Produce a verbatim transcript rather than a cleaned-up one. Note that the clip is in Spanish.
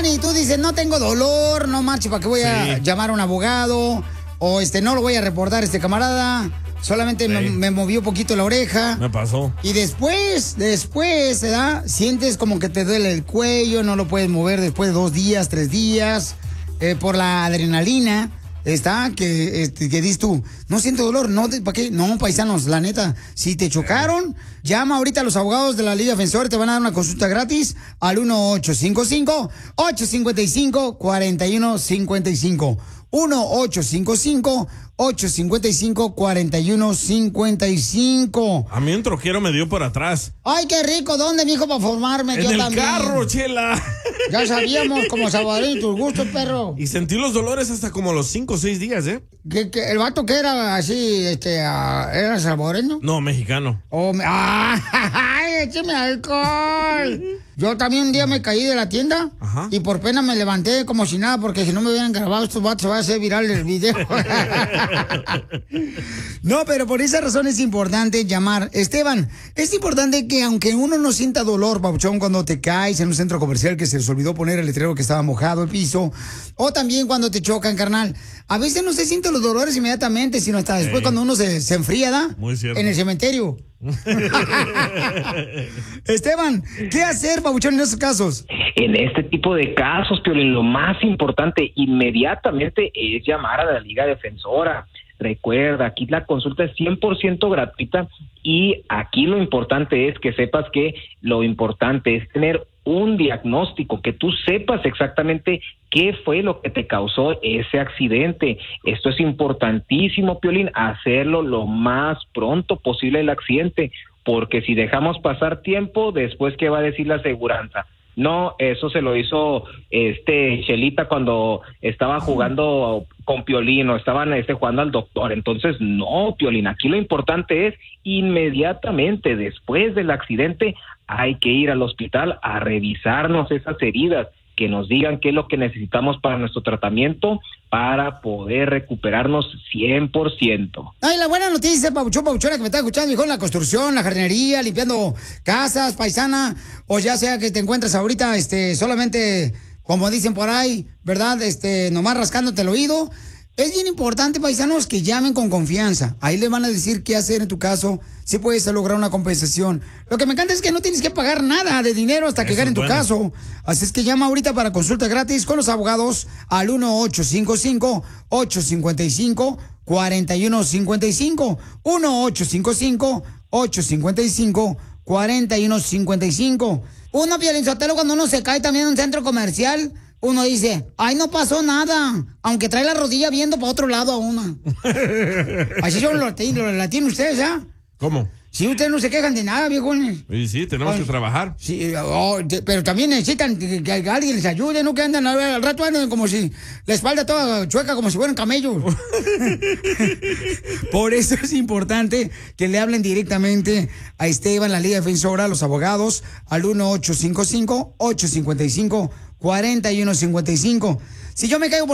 Esteban, y tú dices, no tengo dolor, no marche, ¿para qué voy a sí. llamar a un abogado? O este, no lo voy a reportar, este camarada. Solamente sí. me, me movió un poquito la oreja. Me pasó. Y después, después, ¿verdad? Sientes como que te duele el cuello, no lo puedes mover después de dos días, tres días, eh, por la adrenalina. Está, que, este, que dices tú, no siento dolor, no, ¿para qué? No, paisanos, la neta, si te chocaron, llama ahorita a los abogados de la Liga Defensor, te van a dar una consulta gratis al uno ocho cinco cinco, ocho cinco cinco, cuatro uno cinco cinco. uno ocho cinco cinco, ocho cinco cinco, cuatro uno cinco cinco. A mí un troquero me dio por atrás. Ay, qué rico, ¿dónde, mijo, para formarme? En Yo el también. carro, Chela. Ya sabíamos, como salvadoreño, tus gustos, perro. Y sentí los dolores hasta como los cinco o seis días, ¿eh? ¿Que, que el vato que era así, este, uh, era salvadoreño? No, mexicano. Oh, me... ¡Ay, écheme alcohol! Yo también un día me caí de la tienda. Ajá. Y por pena me levanté como si nada, porque si no me hubieran grabado estos vatos se va a hacer viral el video. No, pero por esa razón es importante llamar. Esteban, es importante que aunque uno no sienta dolor, papuchón, cuando te caes en un centro comercial que se les olvidó poner el letrero que estaba mojado el piso, o también cuando te chocan, carnal, a veces no se sienten los dolores inmediatamente, sino hasta después, sí, cuando uno se, se enfría, ¿da? Muy cierto. En el cementerio. Esteban, ¿qué hacer, papuchón, en esos casos? En este tipo de casos, Piolín, lo más importante inmediatamente es llamar a la Liga Defensora. Recuerda, aquí la consulta es cien por ciento gratuita y aquí lo importante es que sepas que lo importante es tener un diagnóstico, que tú sepas exactamente qué fue lo que te causó ese accidente. Esto es importantísimo, Piolín, hacerlo lo más pronto posible el accidente, porque si dejamos pasar tiempo, después, ¿qué va a decir la aseguranza? No, eso se lo hizo este Chelita cuando estaba jugando con Piolín o estaban este, jugando al doctor. Entonces, no, Piolín, aquí lo importante es inmediatamente después del accidente hay que ir al hospital a revisarnos esas heridas, que nos digan qué es lo que necesitamos para nuestro tratamiento para poder recuperarnos cien por ciento. Ay, la buena noticia, papuchón, papuchona, que me está escuchando, hijo, en la construcción, la jardinería, limpiando casas, paisana, o ya sea que te encuentres ahorita, este, solamente, como dicen por ahí, ¿verdad? Este, nomás rascándote el oído. Es bien importante, paisanos, que llamen con confianza. Ahí le van a decir qué hacer en tu caso, si puedes lograr una compensación. Lo que me encanta es que no tienes que pagar nada de dinero hasta que gane en tu bueno. caso. Así es que llama ahorita para consulta gratis con los abogados al uno ocho cinco cinco, ocho cinco cinco, cuatro uno cinco cinco. uno ocho cinco cinco, ocho cinco cinco, cuatro uno cinco cinco. Uno, Piolín Sotelo, cuando uno se cae también en un centro comercial, uno dice, ay, no pasó nada, aunque trae la rodilla viendo para otro lado a uno. Así son los latinos, los tienen ustedes, ¿ah? ¿Cómo? Si ustedes no se quejan de nada, viejones. Sí, sí, tenemos Ay, que trabajar. Sí, oh, de, pero también necesitan que, que alguien les ayude, no que andan al rato andan como si la espalda toda chueca, como si fueran camellos. Por eso es importante que le hablen directamente a Esteban, la Liga Defensora, a los abogados, al uno ocho cinco cinco, ocho cinco cinco, cuatro uno cinco cinco. Si yo me caigo por